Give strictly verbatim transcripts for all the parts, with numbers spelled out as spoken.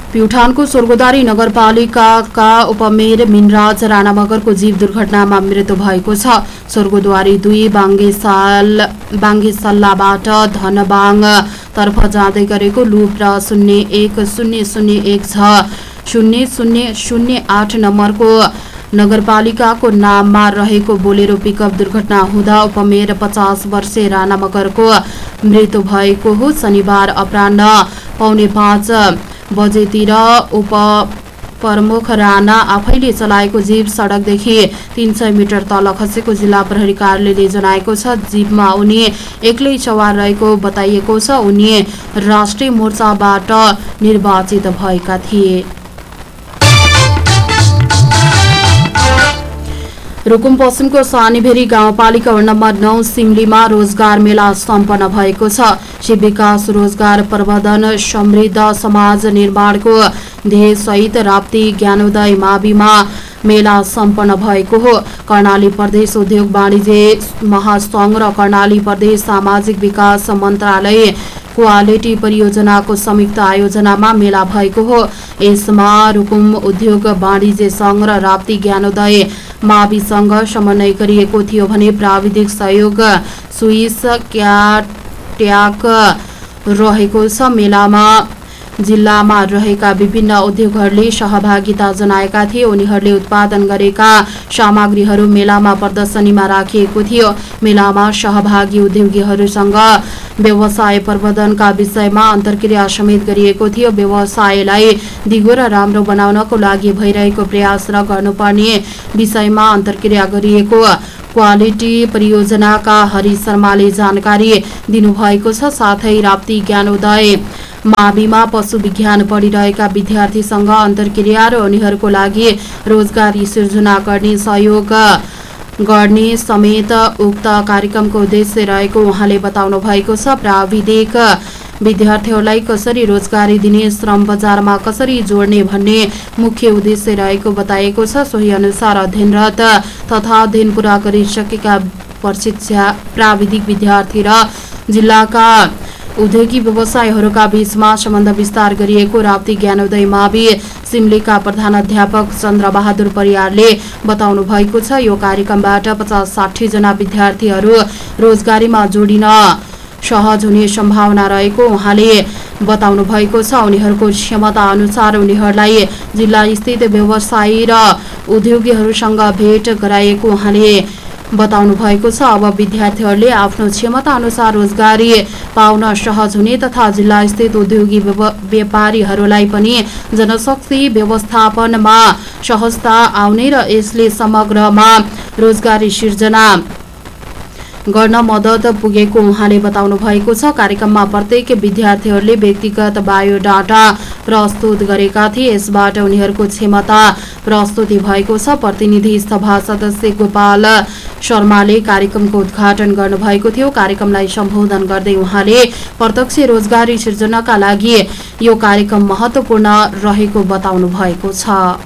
प्युठानको स्वर्गद्वारी नगरपालिकाका उपमेयर मिनराज राणा मगरको जीव दुर्घटनामा मृत्यु भएको छ। स्वर्गद्वारी दुई बाङ्गेसाल बाङ्गेसल्लाबाट धनबाङ तर्फ जाँदै गरेको लुप र शून्य एक शून्य शून्य एक छ शून्य शून्य शून्य आठ नम्बरको नगरपालिकाको नाममा रहेको बोलेरो पिकअप दुर्घटना हुँदा उपमेयर पचास वर्षीय राणा मगरको मृत्यु भएको हो। शनिबार अपराह्न पौने पाँच बजेतिर उप प्रमुख राणा आफैले चलाएको जीप सडकदेखि तीन सय मिटर तल खसेको जिल्ला प्रहरी कार्यालयले जनाएको छ। जीपमा उनी एक्लै सवार रहेको बताइएको छ। उनी राष्ट्रिय मोर्चाबाट निर्वाचित भएका थिए। रुकुम पश्चिमको सानीभेरी गाउँपालिका वडा नम्बर नौ सिमलीमा रोजगार मेला सम्पन्न भएको छ। शिव विकास रोजगार प्रवर्धन समृद्ध समाज निर्माणको ध्येयसहित राप्ती ज्ञानोदय माविमा मेला सम्पन्न भएको हो। कर्णाली प्रदेश उद्योग वाणिज्य महासंघ र कर्णाली प्रदेश सामाजिक विकास मन्त्रालय क्वालिटी परियोजनाको संयुक्त आयोजनामा मेला भएको हो। यसमा रुकुम उद्योग वाणिज्य संघ र राप्ती ज्ञानोदय माविसँग समन्वय गरिएको थियो भने प्राविधिक सहयोग स्विस क्याट्याक रहेको छ। मेलामा जिल्लामा रहेका विभिन्न उद्योगहरूले सहभागिता जनाएका थिए। उनीहरूले उत्पादन गरेका सामग्रीहरू मेलामा प्रदर्शनीमा राखिएको थियो। मेलामा सहभागी उद्योगीहरूसँग व्यवसाय प्रवर्धनका विषयमा अन्तर्क्रिया समेत गरिएको थियो। व्यवसायलाई दिगो र राम्रो बनाउनको लागि भइरहेको प्रयास र गर्नुपर्ने विषयमा अन्तर्क्रिया गरिएको क्वालिटी परियोजनाका हरि शर्माले जानकारी दिनुभएको छ। साथै राप्ती ज्ञानोदय माविमा पशु विज्ञान पढिरहेका विद्यार्थीसँग अन्तर्क्रिया र उनीहरूको लागि रोजगारी सिर्जना गर्ने सहयोग गर्ने समेत उक्त कार्यक्रमको उद्देश्य रहेको उहाँले बताउनु भएको छ। प्राविधिक विद्यार्थीहरूलाई कसरी रोजगारी दिने, श्रम बजारमा कसरी जोड्ने भन्ने मुख्य उद्देश्य रहेको बताएको छ। सोही अनुसार अध्ययनरत तथा अध्ययन पूरा गरिसकेका प्रशिक्षा प्राविधिक विद्यार्थी र जिल्लाका उद्योगी व्यवसायहरूका बीचमा सम्बन्ध विस्तार गरिएको राप्ती ज्ञानोदय मावि सिमलीका प्रधानाध्यापक चन्द्रबहादुर परियारले बताउनु भएको छ। यो कार्यक्रमबाट पचास साठी जना विद्यार्थीहरू रोजगारीमा जोडिन सहज हुने सम्भावना रहेको उहाँले बताउनु भएको छ। उनीहरूको क्षमता अनुसार उनीहरूलाई जिल्ला स्थित व्यवसायी र उद्योगीहरूसँग भेट गराएको उहाँले बताउनु भएको छ। अब विद्यार्थीहरूले आफ्नो क्षमता अनुसार रोजगारी पाउन सहज हुने तथा जिल्ला स्थित उद्योगी व्यापारीहरूलाई पनि जनशक्ति व्यवस्थापनमा सहजता आउने र यसले समग्रमा रोजगारी सिर्जना गर्न मद्दत पुगेको उहाँले बताउनु भएको छ। कार्यक्रममा प्रत्येक विद्यार्थीहरूले व्यक्तिगत बायोडाटा प्रस्तुत गरेका थिए। यसबाट उनीहरूको क्षमता प्रस्तुति भएको छ। प्रतिनिधि सभा सदस्य गोपाल शर्माले कार्यक्रमको उद्घाटन गर्नुभएको थियो। कार्यक्रमलाई सम्बोधन गर्दै उहाँले प्रत्यक्ष रोजगारी सिर्जनाका लागि यो कार्यक्रम महत्त्वपूर्ण रहेको बताउनु भएको छ।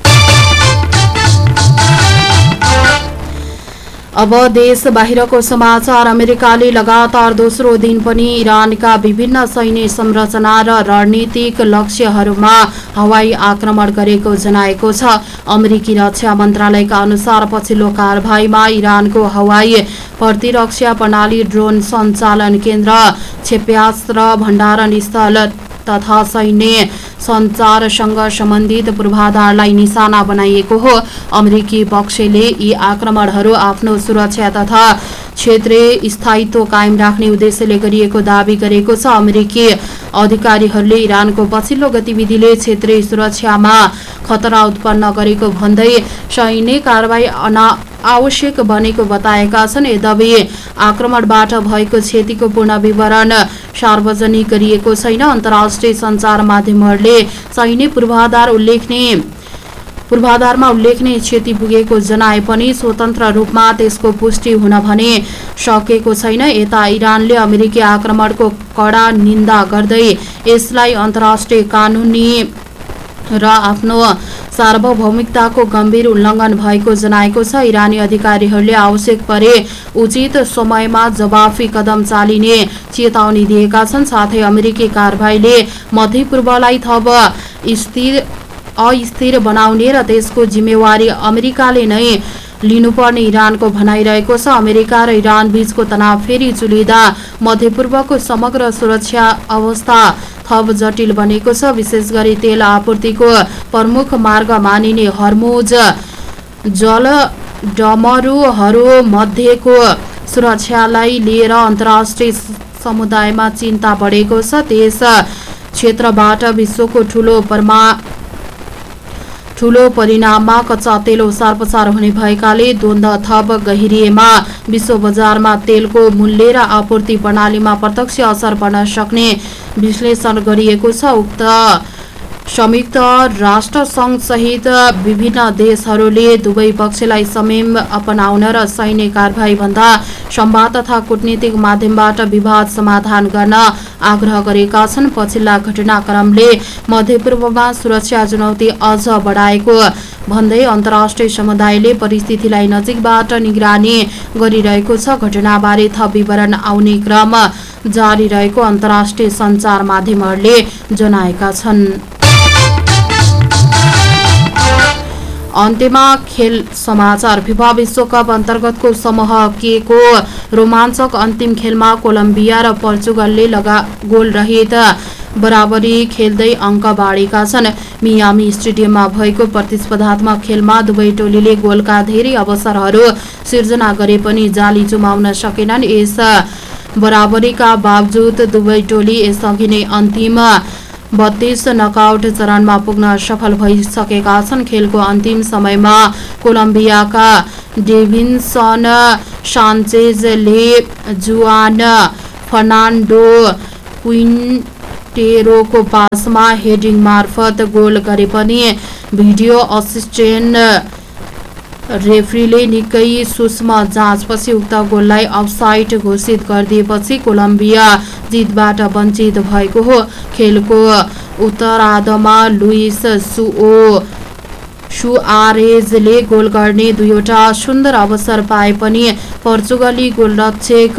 अब देश बाहिरको समाचार। अमेरिकाले लगातार दोस्रो दिन पनि इरानका विभिन्न सैन्य संरचना र रणनीतिक लक्ष्यहरूमा हवाई आक्रमण गरेको जनाएको छ। अमेरिकी रक्षा मन्त्रालयका अनुसार पछिल्लो कारबाहीमा इरानको हवाई प्रतिरक्षा प्रणाली, ड्रोन सञ्चालन केन्द्र, क्षेप्यास्त्र भण्डारण स्थल तथा सैन्य सञ्चारसँग सम्बन्धित पूर्वाधारलाई निशाना बनाइएको हो। अमेरिकी पक्षले यी आक्रमणहरू आफ्नो सुरक्षा तथा क्षेत्रीय स्थायित्व कायम राख्ने उद्देश्यले गरिएको दावी गरेको छ। अमेरिकी अधिकारीहरूले इरानको पछिल्लो गतिविधिले क्षेत्रीय सुरक्षामा खतरा उत्पन्न गरेको भन्दै सैन्य कारबाही अनावश्यक बनेको बताएका छन्। यद्यपि आक्रमणबाट भएको क्षतिको पूर्ण विवरण सार्वजनिक गरिएको छैन। अन्तर्राष्ट्रिय सञ्चार माध्यमहरूले सैन्य पूर्वाधार उल्लेख्ने पूर्वाधारमा उल्लेखनीय क्षति पुगेको जनाए पनि स्वतन्त्र रूपमा त्यसको पुष्टि हुन भने सकेको छैन। यता इरानले अमेरिकी आक्रमणको कडा निन्दा गर्दै यसलाई अन्तर्राष्ट्रिय कानुनी र आफ्नो सार्वभौमिकताको गम्भीर उल्लङ्घन भएको जनाएको छ। इरानी अधिकारीहरूले आवश्यक परे उचित समयमा जवाफी कदम चालिने चेतावनी दिएका छन्। साथै अमेरिकी कारबाहीले मध्यपूर्वलाई थप स्थिर अस्थिर बनाउने र त्यसको जिम्मेवारी अमेरिकाले नै लिनुपर्ने इरानको भनाइरहेको छ। अमेरिका र इरान बीचको तनाव फेरि चुलिँदा मध्यपूर्वको समग्र सुरक्षा अवस्था थप जटिल बनेको छ। विशेष गरी तेल आपूर्तिको प्रमुख मार्ग मानिने हर्मुज जल डमरूहरू मध्येको सुरक्षालाई लिएर अन्तर्राष्ट्रिय समुदायमा चिन्ता बढेको छ। त्यस क्षेत्रबाट विश्वको ठूलो परमा ठूलो परिणाममा कच्चा तेल ओसार पसार हुने भएकाले द्वन्द थप गहिरिएमा विश्व बजारमा तेलको मूल्य र आपूर्ति प्रणालीमा प्रत्यक्ष असर पर्न सक्ने विश्लेषण गरिएको छ। उक्त संयुक्त राष्ट्र संघ सहित विभिन्न देशहरूले दुवै पक्षलाई संयम अपनाउन र सैन्य कारबाही भन्दा संवाद तथा कूटनीतिक माध्यमबाट विवाद समाधान गर्न आग्रह गरेका छन्। पछिल्ला घटनाक्रमले मध्यपूर्वमा सुरक्षा चुनौती अझ बढाएको भन्दै अन्तर्राष्ट्रिय समुदायले परिस्थितिलाई नजिकबाट निगरानी गरिरहेको छ। घटनाबारे थप विवरण आउने क्रम जारी रहेको अन्तर्राष्ट्रिय सञ्चार माध्यमहरूले जनाएका छन्। अन्त्यमा खेल समाचार। फिफा विश्वकप अन्तर्गतको समूह के को रोमाञ्चक अन्तिम खेलमा कोलम्बिया र पोर्चुगलले लगा गोल रहित बराबरी खेल्दै अङ्क बाँडेका छन्। मियामी स्टेडियममा भएको प्रतिस्पर्धात्मक खेलमा दुवै टोलीले गोलका धेरै अवसरहरू सिर्जना गरे पनि जाली जुमाउन सकेनन्। यस बराबरीका बावजुद दुवै टोली यसअघि नै अन्तिम बत्तीस नकआउट चरणमा पुग्न सफल भइसकेका छन्। खेलको अन्तिम समयमा कोलम्बियाका डेभिन्सन सान्चेजले जुआन फर्नान्डो क्विन्टेरोको पासमा हेडिङ मार्फत गोल गरे पनि भिडियो असिस्टेन्ट रेफ्रीले निकै सूक्ष्म जाँचपछि उक्त गोललाई अफसाइड घोषित गरिदिएपछि कोलम्बिया जितबाट वञ्चित भएको हो। खेलको उत्तरार्धमा लुइस सुओ सुआरेजले गोल गर्ने दुईवटा सुन्दर अवसर पाए पनि पोर्चुगली गोलरक्षक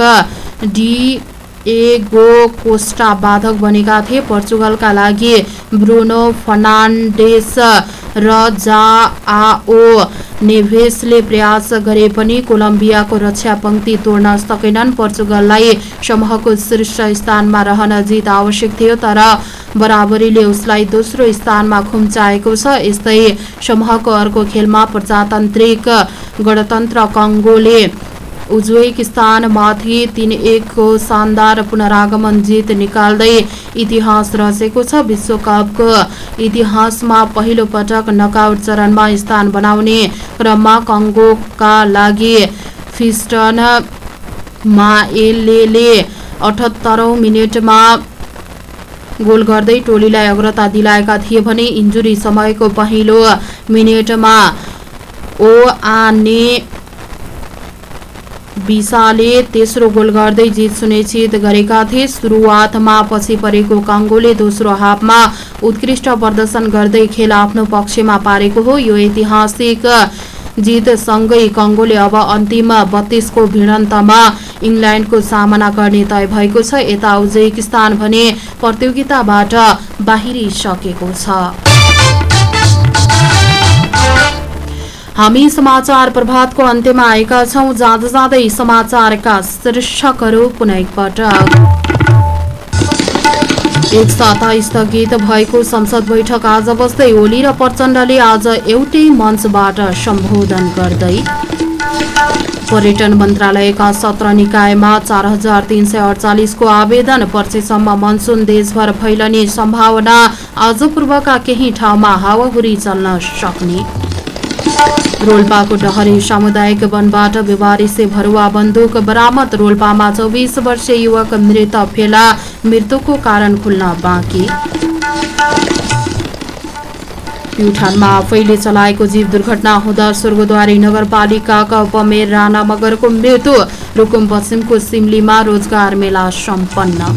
डिएगो कोस्टा बाधक बनेका थिए। पोर्चुगलका लागि ब्रुनो फर्नान्डेस र जाआओ नेभेसले प्रयास गरे पनि कोलम्बियाको रक्षा पंक्ति तोड्न सकेनन्। पोर्चुगललाई समूहको शीर्ष स्थानमा रहन जित आवश्यक थियो, तर बराबरीले उसलाई दोस्रो स्थानमा खुम्चाएको छ। यस्तै समूहको अर्को खेलमा प्रजातान्त्रिक गणतन्त्र कङ्गोले उज्बेकिस्तानमाथि तीन एक को शानदार पुनरागमन जित निकाल्दै इतिहास रचेको छ। विश्वकपको इतिहासमा पहिलो पटक नकआउट चरणमा स्थान बनाउने क्रममा कङ्गोका लागि फिस्टन माएलेले अठहत्तरौं मिनेटमा गोल गर्दै टोलीलाई अग्रता दिलाएका थिए भने इन्जुरी समयको पहिलो मिनेटमा ओआने बिसाले तेस्रो गोल गर्दै जित सुनिश्चित गरेका थिए। सुरुवातमा पछि परेको कङ्गोले दोस्रो हाफमा उत्कृष्ट प्रदर्शन गर्दै खेल आफ्नो पक्षमा पारेको हो। यो ऐतिहासिक जितसँगै कङ्गोले अब अन्तिम बत्तीस को भिडन्तमा इङ्ल्यान्डको सामना गर्ने तय भएको छ। यता उज्बेकिस्तान भने प्रतियोगिताबाट बाहिरिसकेको छ। हामी समाचार प्रभातको अन्त्यमा आएका छौं। जाँदा जाँदै समाचारका शीर्षकहरू पुनः एकपटक। एक साता स्थगित भएको संसद बैठक आज बस्दै ओली र प्रचण्डले आज एउटै मञ्चबाट सम्बोधन गर्दै। पर्यटन मन्त्रालयका सत्र निकायमा चार हजार तीन सय अडचालिस को आवेदन। पर्सिसम्म मनसुन देशभर फैलने सम्भावना। आज पूर्वका केही ठाउँमा हावाहुरी चल्न सक्ने। रोल्पाको डहरी सामुदायिक वनबाट बेवारिसे भरुवा बन्दुक बरामद। रोल्पामा चौबीस वर्षीय युवक मृत फेला। मृत्युको कारण खुल्न बाँकी। प्युठानमा आफैले चलाएको जीव दुर्घटना हुँदा स्वर्गद्वारी नगरपालिकाका उपमेयर राणा मगरको मृत्यु। रुकुम पश्चिमको सिमलीमा रोजगार मेला सम्पन्न।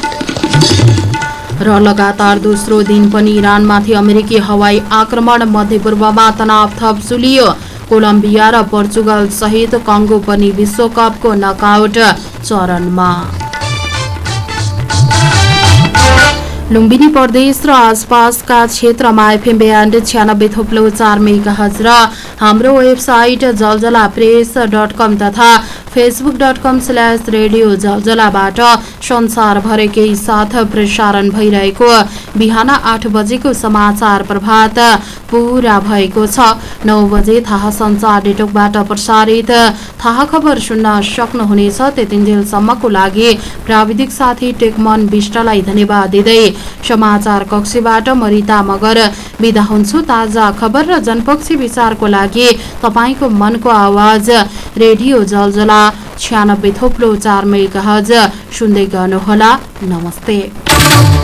र लगातार दोस्रो दिन पनि इरानमाथि अमेरिकी हवाई आक्रमण। मध्यपूर्वमा तनाव थप चुलियो। कोलम्बिया र पोर्चुगल सहित कङ्गो पनि विश्वकपको नकआउट चरणमा। लुम्बिनी प्रदेश र आसपासका क्षेत्रमा एफएम ब्यान्ड छ्यानब्बे थोप्लो चार मेगाहर्ज र हाम्रो वेबसाइट जलजला प्रेस डट कम तथा Facebook dot com slash radio जलजलाबाट संसारभरिकै साथ प्रसारण भइरहेको बिहान आठ बजेको समाचार प्रभात पूरा भएको छ। नौ बजे थाहा संचार नेटवर्कबाट प्रसारित थाहा खबर सुन्न सक्नुहुनेछ। त्यतिन्जेलसम्मको लागि प्राविधिक साथी टेकमन विष्टलाई धन्यवाद दिँदै समाचार कक्षबाट म रिता मगर बिदा हुन्छु। ताजा खबर र जनपक्षी विचारको लागि तपाईको मनको आवाज रेडियो जलजला छ्यानब्बे थोप्लो चार मेगाहर्ज सुन्दै गर्नुहोला। नमस्ते।